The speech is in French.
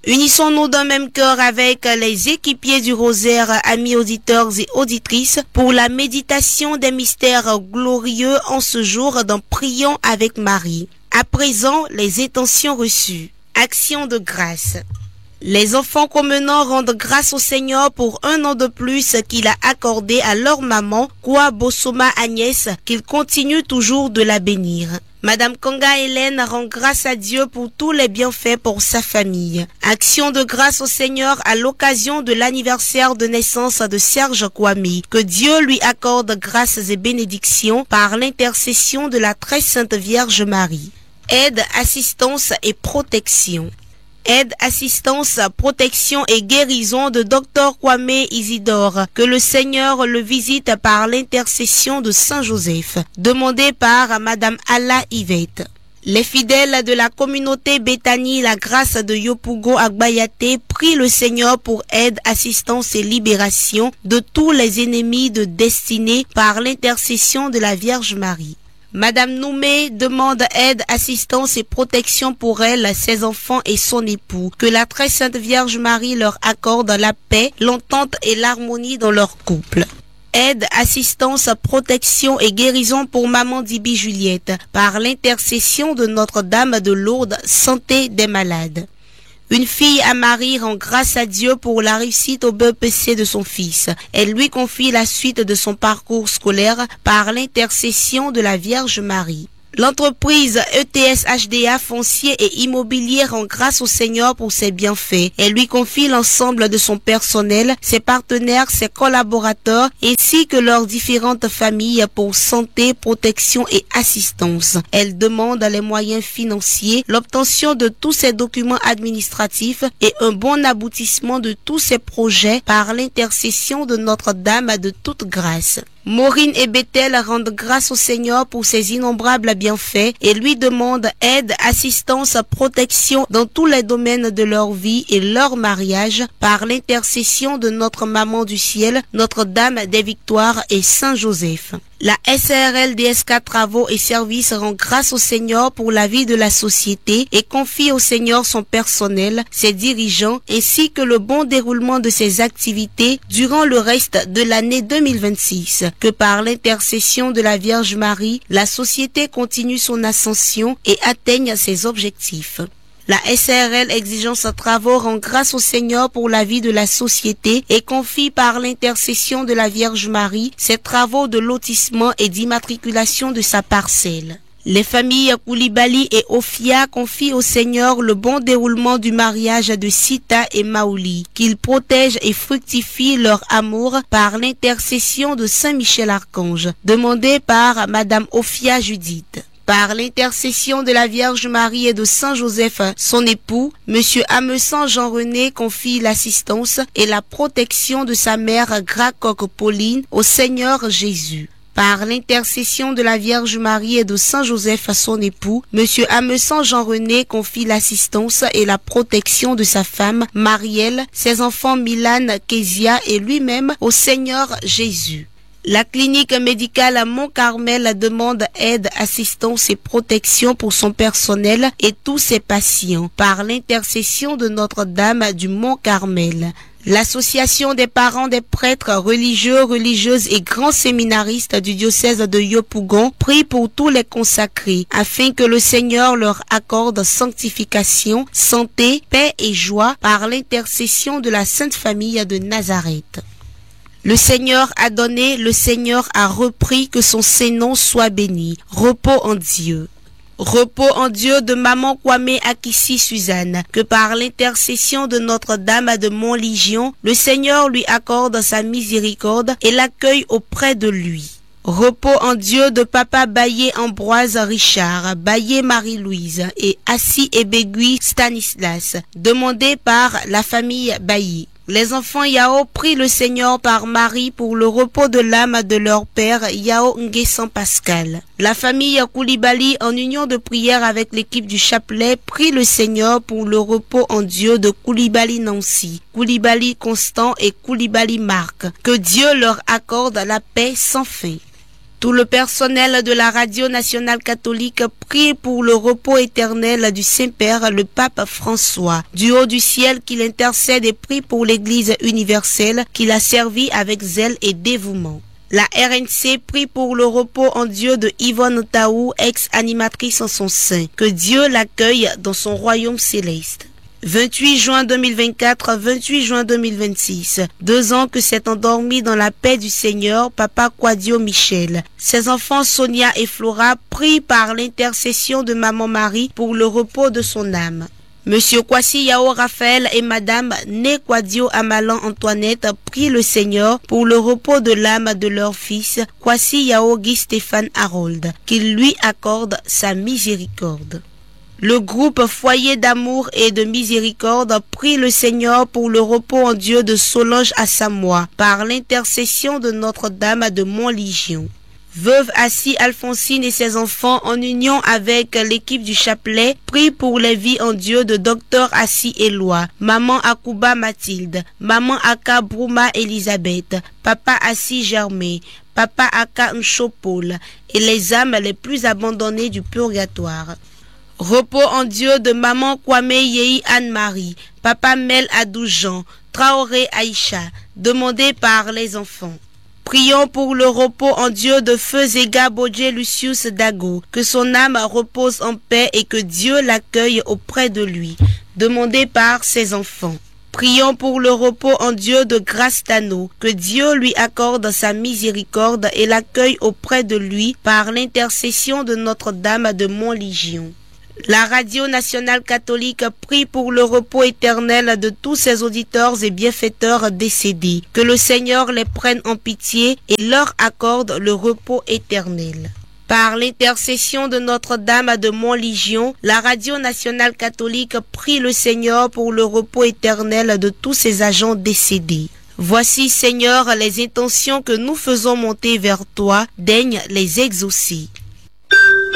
Unissons-nous d'un même cœur avec les équipiers du rosaire, amis auditeurs et auditrices, pour la méditation des mystères glorieux en ce jour dans Prions avec Marie. À présent, les intentions reçues. Action de grâce. Les enfants communants rendent grâce au Seigneur pour un an de plus qu'il a accordé à leur maman, Kwa Bosoma Agnès, qu'il continue toujours de la bénir. Madame Kanga Hélène rend grâce à Dieu pour tous les bienfaits pour sa famille. Action de grâce au Seigneur à l'occasion de l'anniversaire de naissance de Serge Kwame. Que Dieu lui accorde grâces et bénédictions par l'intercession de la très sainte Vierge Marie. Aide, assistance et protection. Aide, assistance, protection et guérison de Dr Kwame Isidore. Que le Seigneur le visite par l'intercession de Saint Joseph. Demandé par Madame Alla Yvette. Les fidèles de la communauté Béthanie, la grâce de Yopougon Agbayate, prient le Seigneur pour aide, assistance et libération de tous les ennemis de destinée par l'intercession de la Vierge Marie. Madame Noumé demande aide, assistance et protection pour elle, ses enfants et son époux. Que la très sainte Vierge Marie leur accorde la paix, l'entente et l'harmonie dans leur couple. Aide, assistance, protection et guérison pour Maman Dibi Juliette, par l'intercession de Notre-Dame de Lourdes, santé des malades. Une fille à Marie rend grâce à Dieu pour la réussite au BEPC de son fils. Elle lui confie la suite de son parcours scolaire par l'intercession de la Vierge Marie. L'entreprise ETS HDA foncier et immobilier rend grâce au Seigneur pour ses bienfaits. Elle lui confie l'ensemble de son personnel, ses partenaires, ses collaborateurs, ainsi que leurs différentes familles pour santé, protection et assistance. Elle demande les moyens financiers, l'obtention de tous ses documents administratifs et un bon aboutissement de tous ses projets par l'intercession de Notre-Dame de toute grâce. Maureen et Bethel rendent grâce au Seigneur pour ses innombrables bienfaits et lui demandent aide, assistance, protection dans tous les domaines de leur vie et leur mariage par l'intercession de notre Maman du Ciel, Notre-Dame des Victoires et Saint Joseph. La SARL DSK Travaux et Services rend grâce au Seigneur pour la vie de la société et confie au Seigneur son personnel, ses dirigeants ainsi que le bon déroulement de ses activités durant le reste de l'année 2026. Que par l'intercession de la Vierge Marie, la société continue son ascension et atteigne ses objectifs. La SARL Exigence Travaux rend grâce au Seigneur pour la vie de la société et confie par l'intercession de la Vierge Marie ses travaux de lotissement et d'immatriculation de sa parcelle. Les familles Koulibaly et Ofia confient au Seigneur le bon déroulement du mariage de Sita et Maouli, qu'il protège et fructifie leur amour par l'intercession de Saint Michel Archange, demandé par Madame Ofia Judith. Par l'intercession de la Vierge Marie et de Saint Joseph, son époux, Monsieur Amesan Jean-René confie l'assistance et la protection de sa mère Gracoque Pauline au Seigneur Jésus. Par l'intercession de la Vierge Marie et de Saint Joseph, son époux, Monsieur Amesan Jean-René confie l'assistance et la protection de sa femme Marielle, ses enfants Milan, Kezia et lui-même au Seigneur Jésus. La clinique médicale à Mont-Carmel demande aide, assistance et protection pour son personnel et tous ses patients par l'intercession de Notre-Dame du Mont-Carmel. L'association des parents des prêtres religieux, religieuses et grands séminaristes du diocèse de Yopougon prie pour tous les consacrés afin que le Seigneur leur accorde sanctification, santé, paix et joie par l'intercession de la Sainte Famille de Nazareth. Le Seigneur a donné, le Seigneur a repris, que son Saint-Nom soit béni. Repos en Dieu. Repos en Dieu de Maman Kwame Akissi Suzanne, que par l'intercession de Notre-Dame de Montlégion, le Seigneur lui accorde sa miséricorde et l'accueille auprès de lui. Repos en Dieu de Papa Baillé Ambroise Richard, Baillé Marie-Louise et Assis et Bégui Stanislas, demandé par la famille Baillé. Les enfants Yao prient le Seigneur par Marie pour le repos de l'âme de leur père Yao Nguessan Pascal. La famille Koulibaly, en union de prière avec l'équipe du chapelet, prie le Seigneur pour le repos en Dieu de Koulibaly Nancy, Koulibaly Constant et Koulibaly Marc. Que Dieu leur accorde la paix sans fin. Tout le personnel de la Radio nationale catholique prie pour le repos éternel du Saint-Père, le pape François. Du haut du ciel, qu'il intercède et prie pour l'Église universelle, qu'il a servi avec zèle et dévouement. La RNC prie pour le repos en Dieu de Yvonne Taou, ex-animatrice en son sein. Que Dieu l'accueille dans son royaume céleste. 28 juin 2024, 28 juin 2026. 2 ans que s'est endormi dans la paix du Seigneur, Papa Quadio Michel. Ses enfants Sonia et Flora prient par l'intercession de Maman Marie pour le repos de son âme. Monsieur Kwasi Yao Raphaël et Madame Né Quadio Amalan Antoinette prient le Seigneur pour le repos de l'âme de leur fils Kwasi Yao Guy Stéphane Harold, qu'il lui accorde sa miséricorde. Le groupe Foyer d'amour et de miséricorde prie le Seigneur pour le repos en Dieu de Solange à Samoa par l'intercession de Notre-Dame de Montlégion. Veuve Assis Alphonsine et ses enfants, en union avec l'équipe du chapelet, prient pour les vies en Dieu de Docteur Assis Éloi, Maman Akuba Mathilde, Maman Aka Brouma Elisabeth, Papa Assis Germain, Papa Aka Nchopol et les âmes les plus abandonnées du purgatoire. Repos en Dieu de Maman Kwame Yei Anne-Marie, Papa Mel Adoujan, Traoré Aïcha, demandé par les enfants. Prions pour le repos en Dieu de Feu Zega Bodje Lucius Dago, que son âme repose en paix et que Dieu l'accueille auprès de lui, demandé par ses enfants. Prions pour le repos en Dieu de Grâce Tano, que Dieu lui accorde sa miséricorde et l'accueille auprès de lui par l'intercession de Notre-Dame de Montlégion. La Radio nationale catholique prie pour le repos éternel de tous ses auditeurs et bienfaiteurs décédés. Que le Seigneur les prenne en pitié et leur accorde le repos éternel. Par l'intercession de Notre-Dame de Montlégion, la Radio nationale catholique prie le Seigneur pour le repos éternel de tous ses agents décédés. Voici, Seigneur, les intentions que nous faisons monter vers toi, daigne les exaucer.